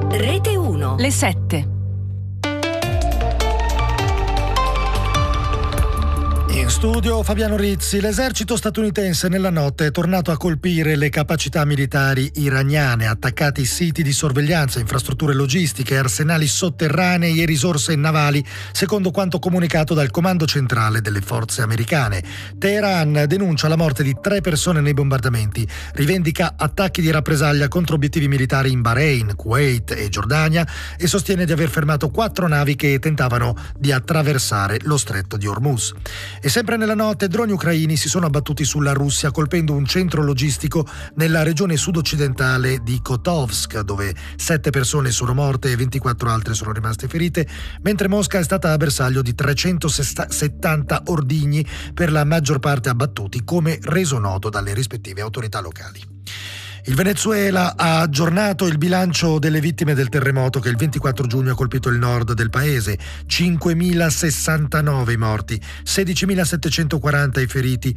Rete 1. Le 7. In studio Fabiano Rizzi. L'esercito statunitense nella notte è tornato a colpire le capacità militari iraniane, attaccati siti di sorveglianza, infrastrutture logistiche, arsenali sotterranei e risorse navali, secondo quanto comunicato dal comando centrale delle forze americane. Teheran denuncia la morte di 3 persone nei bombardamenti, rivendica attacchi di rappresaglia contro obiettivi militari in Bahrain, Kuwait e Giordania e sostiene di aver fermato 4 navi che tentavano di attraversare lo stretto di Hormuz. E sempre nella notte droni ucraini si sono abbattuti sulla Russia colpendo un centro logistico nella regione sud-occidentale di Kotovsk, dove 7 persone sono morte e 24 altre sono rimaste ferite, mentre Mosca è stata bersaglio di 370 ordigni, per la maggior parte abbattuti, come reso noto dalle rispettive autorità locali. Il Venezuela ha aggiornato il bilancio delle vittime del terremoto che il 24 giugno ha colpito il nord del paese. 5.069 i morti, 16.740 i feriti,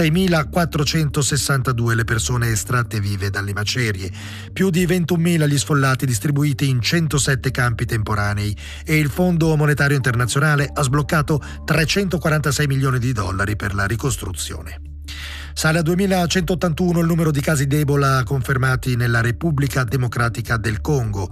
6.462 le persone estratte vive dalle macerie, più di 21.000 gli sfollati distribuiti in 107 campi temporanei e il Fondo Monetario Internazionale ha sbloccato 346 milioni di dollari per la ricostruzione. Sale a 2.181 il numero di casi di Ebola confermati nella Repubblica Democratica del Congo,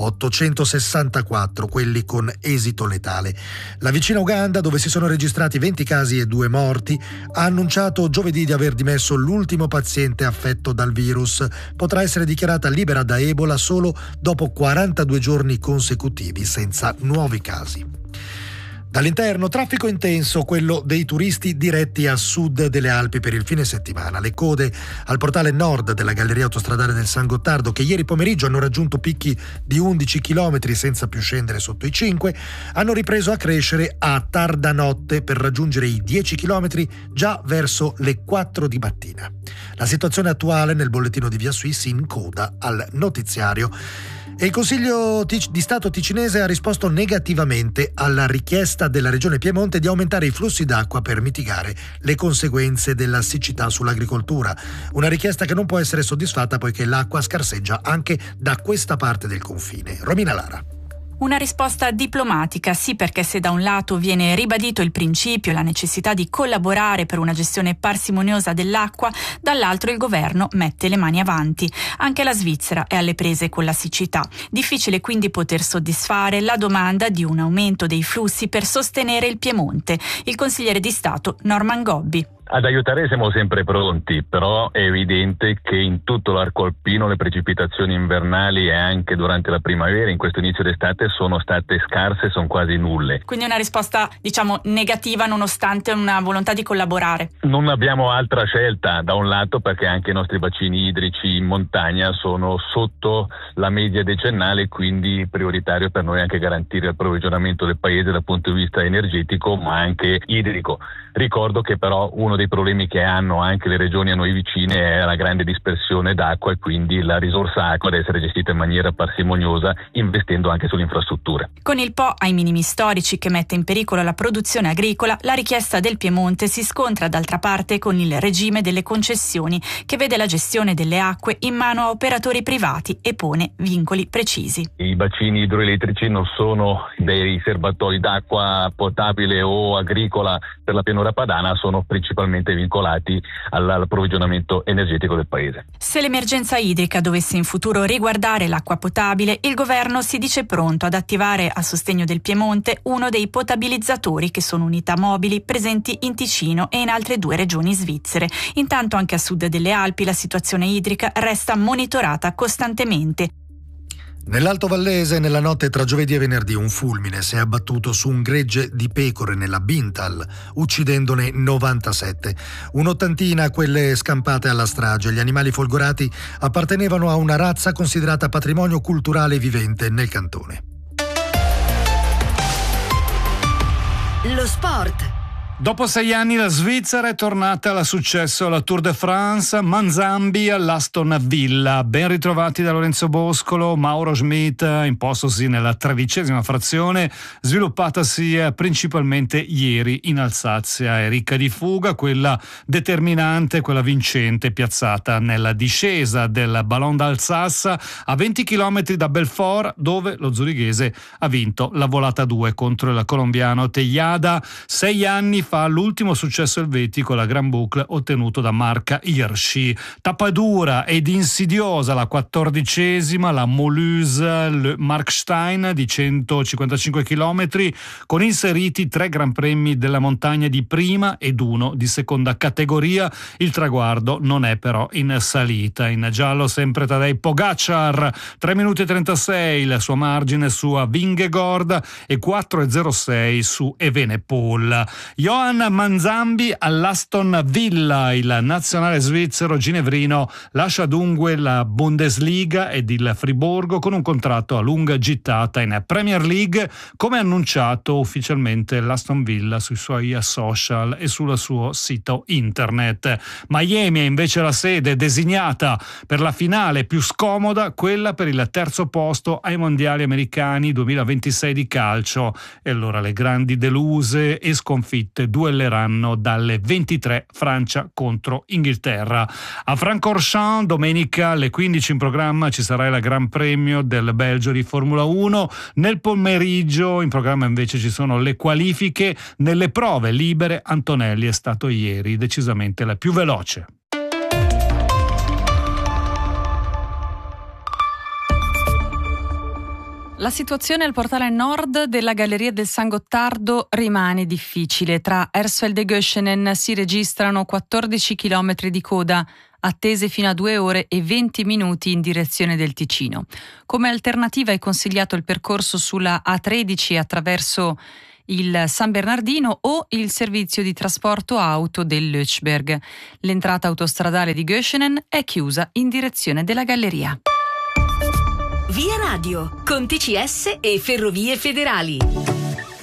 864 quelli con esito letale. La vicina Uganda, dove si sono registrati 20 casi e 2 morti, ha annunciato giovedì di aver dimesso l'ultimo paziente affetto dal virus. Potrà essere dichiarata libera da Ebola solo dopo 42 giorni consecutivi senza nuovi casi. Dall'interno, traffico intenso, quello dei turisti diretti a sud delle Alpi per il fine settimana. Le code al portale nord della galleria autostradale del San Gottardo, che ieri pomeriggio hanno raggiunto picchi di 11 km senza più scendere sotto i 5, hanno ripreso a crescere a tarda notte per raggiungere i 10 km già verso le 4 di mattina. La situazione attuale nel bollettino di Via Suisse in coda al notiziario. E il Consiglio di Stato ticinese ha risposto negativamente alla richiesta della Regione Piemonte di aumentare i flussi d'acqua per mitigare le conseguenze della siccità sull'agricoltura. Una richiesta che non può essere soddisfatta poiché l'acqua scarseggia anche da questa parte del confine. Romina Lara. Una risposta diplomatica, sì, perché se da un lato viene ribadito il principio e la necessità di collaborare per una gestione parsimoniosa dell'acqua, dall'altro il governo mette le mani avanti. Anche la Svizzera è alle prese con la siccità. Difficile quindi poter soddisfare la domanda di un aumento dei flussi per sostenere il Piemonte. Il consigliere di Stato Norman Gobbi. Ad aiutare siamo sempre pronti, però è evidente che in tutto l'arco alpino le precipitazioni invernali e anche durante la primavera, in questo inizio d'estate, sono state scarse, sono quasi nulle. Quindi una risposta, negativa nonostante una volontà di collaborare. Non abbiamo altra scelta, da un lato perché anche i nostri bacini idrici in montagna sono sotto la media decennale, quindi prioritario per noi anche garantire l'approvvigionamento del paese dal punto di vista energetico ma anche idrico. Ricordo che però uno dei problemi che hanno anche le regioni a noi vicine è la grande dispersione d'acqua e quindi la risorsa acqua deve essere gestita in maniera parsimoniosa, investendo anche sulle infrastrutture. Con il Po ai minimi storici che mette in pericolo la produzione agricola, la richiesta del Piemonte si scontra d'altra parte con il regime delle concessioni, che vede la gestione delle acque in mano a operatori privati e pone vincoli precisi. I bacini idroelettrici non sono dei serbatoi d'acqua potabile o agricola per la pianura padana, sono principalmente vincolati all'approvvigionamento energetico del paese. Se l'emergenza idrica dovesse in futuro riguardare l'acqua potabile, il governo si dice pronto ad attivare a sostegno del Piemonte uno dei potabilizzatori, che sono unità mobili presenti in Ticino e in altre 2 regioni svizzere. Intanto anche a sud delle Alpi la situazione idrica resta monitorata costantemente. Nell'Alto Vallese, nella notte tra giovedì e venerdì, un fulmine si è abbattuto su un gregge di pecore nella Bintal, uccidendone 97. Un'ottantina quelle scampate alla strage. Gli animali folgorati appartenevano a una razza considerata patrimonio culturale vivente nel cantone. Lo sport Dopo 6 anni la Svizzera è tornata al successo alla Tour de France, Manzambi all'Aston Villa. Ben ritrovati da Lorenzo Boscolo, Mauro Schmidt, impostosi nella 13ª frazione, sviluppatasi principalmente ieri in Alsazia. È ricca di fuga, quella determinante, quella vincente, piazzata nella discesa del Ballon d'Alsace a 20 km da Belfort, dove lo zurighese ha vinto la volata 2 contro il colombiano Tejada. 6 anni fa l'ultimo successo elvetico, la Grand Boucle ottenuto da Marc Hirschi. Tappa dura ed insidiosa la 14ª, la Mulhouse Le Markstein di 155 km, con inseriti 3 Gran Premi della montagna di prima ed 1 di seconda categoria. Il traguardo non è però in salita. In giallo sempre Tadej Pogacar, 3 minuti e 36 il suo margine su Vingegaard e 4,06 su Evenepoel. Johan Manzambi all'Aston Villa. Il nazionale svizzero ginevrino lascia dunque la Bundesliga ed il Friburgo con un contratto a lunga gittata in Premier League, come annunciato ufficialmente l'Aston Villa sui suoi social e sul suo sito internet. Miami è invece la sede designata per la finale più scomoda, quella per il terzo posto ai mondiali americani 2026 di calcio, e allora le grandi deluse e sconfitte duelleranno dalle 23, Francia contro Inghilterra. A Francorchamps domenica alle 15 in programma ci sarà il Gran Premio del Belgio di Formula 1. Nel pomeriggio in programma invece ci sono le qualifiche. Nelle prove libere Antonelli è stato ieri decisamente la più veloce. La situazione al portale nord della Galleria del San Gottardo rimane difficile. Tra Hersfeld e Göschenen si registrano 14 km di coda, attese fino a 2 ore e 20 minuti in direzione del Ticino. Come alternativa è consigliato il percorso sulla A13 attraverso il San Bernardino o il servizio di trasporto auto del Lötschberg. L'entrata autostradale di Göschenen è chiusa in direzione della Galleria. Via Radio, con TCS e Ferrovie Federali.